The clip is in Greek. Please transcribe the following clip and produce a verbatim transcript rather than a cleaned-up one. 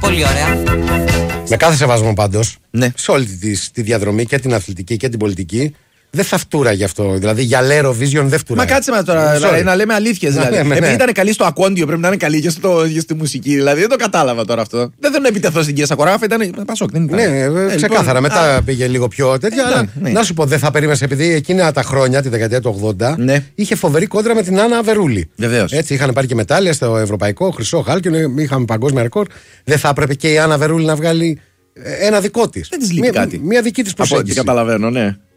Πολύ ωραία. Με κάθε σεβασμό πάντως, Ναι. σε όλη τη, τη διαδρομή και την αθλητική και την πολιτική, δεν θα φτούραγε αυτό. Δηλαδή για Eurovision δεν φτούραγε. Μα κάτσε με τώρα, δηλαδή, να λέμε αλήθειες. Δηλαδή. Ναι, ναι, ναι. Επειδή ήταν καλή στο ακόντιο, πρέπει να είναι καλή και, στο, και στη μουσική. Δηλαδή δεν το κατάλαβα τώρα αυτό. Δεν θέλω να επιτεθώ στην κυρία Σακοράφα, ήταν. Πασόκ, δεν ήταν. Ναι, Ε, ξεκάθαρα. λοιπόν, Μετά α, πήγε λίγο πιο τέτοια. Ε, αλλά ναι. να σου πω, δεν θα περίμενε, επειδή εκείνα τα χρόνια, τη δεκαετία του ογδόντα, Ναι. είχε φοβερή κόντρα με την Άννα Αβερούλη. Βεβαίως. Έτσι, είχαν πάρει και μετάλλια στο ευρωπαϊκό, χρυσό, χάλκινο, είχαμε παγκόσμια ρεκόρ. Δεν θα έπρεπε και η Άννα Αβερούλη να βγάλει ένα δικό τη. Δεν της λείπει κάτι. Μια δική τη Από ό,τι προσέγγιση. καταλαβαίνω, ναι.